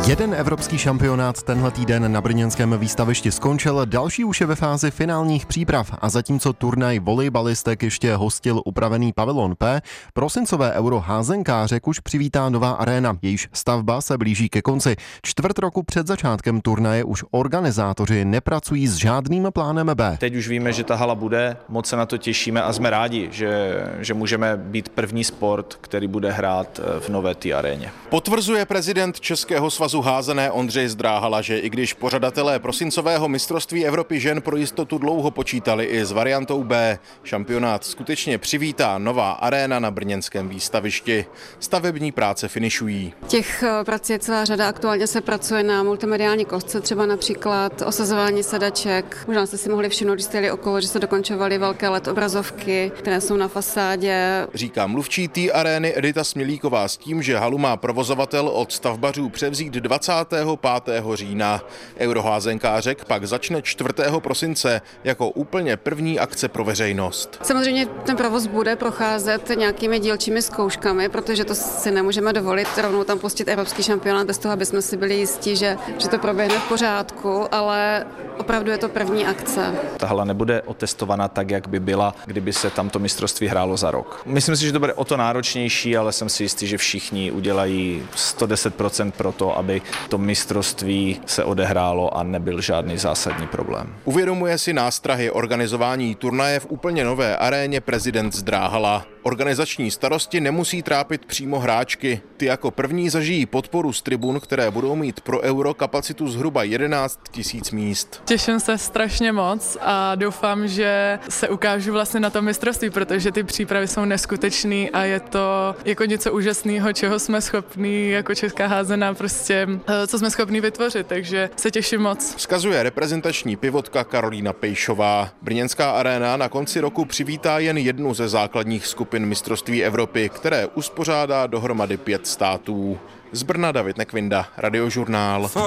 Jeden evropský šampionát tenhle týden na brněnském výstavišti skončil, další už je ve fázi finálních příprav a zatímco turnaj volejbalistek ještě hostil upravený pavilon P, prosincové Euro házenkářek už přivítá nová aréna, jejíž stavba se blíží ke konci. Čtvrt roku před začátkem turnaje už organizátoři nepracují s žádným plánem B. Teď už víme, že ta hala bude, moc se na to těšíme a jsme rádi, že můžeme být první sport, který bude hrát v nové té aréně. Potvrzuje prezident Českého svazu házené Ondřej Zdráhala, že i když pořadatelé prosincového mistrovství Evropy žen pro jistotu dlouho počítali i s variantou B, šampionát skutečně přivítá nová aréna na brněnském výstavišti. Stavební práce finišují. Těch prací je celá řada, aktuálně se pracuje na multimediální kostce, třeba například osazování sedaček. Možná jste si mohli všimnout, když jste jeli okolo, že se dokončovaly velké LED obrazovky, které jsou na fasádě. Říká mluvčí té arény Edita Smilíková s tím, že halu má provozovatel od stavbařů převzít 25. října. Euroházenkářek pak začne 4. prosince jako úplně první akce pro veřejnost. Samozřejmě ten provoz bude procházet nějakými dílčími zkouškami, protože to si nemůžeme dovolit rovnou tam pustit evropský šampionát bez toho, aby jsme si byli jistí, že to proběhne v pořádku, ale opravdu je to první akce. Ta hala nebude otestovaná tak, jak by byla, kdyby se tamto mistrovství hrálo za rok. Myslím si, že to bude o to náročnější, ale jsem si jistý, že všichni udělají 110% pro to, aby to mistrovství se odehrálo a nebyl žádný zásadní problém. Uvědomuje si nástrahy organizování turnaje v úplně nové aréně prezident Zdráhala. Organizační starosti nemusí trápit přímo hráčky. Ty jako první zažijí podporu z tribun, které budou mít pro Euro kapacitu zhruba 11 000 míst. Těším se strašně moc a doufám, že se ukážu vlastně na tom mistrovství, protože ty přípravy jsou neskutečný a je to jako něco úžasného, čeho jsme schopní jako česká házená prostě, co jsme schopní vytvořit, takže se těším moc. Vzkazuje reprezentační pivotka Karolína Pejšová. Brněnská aréna na konci roku přivítá jen jednu ze základních skupin mistrovství Evropy, které uspořádá dohromady 5 států. Z Brna David Nekvinda, Radiožurnál.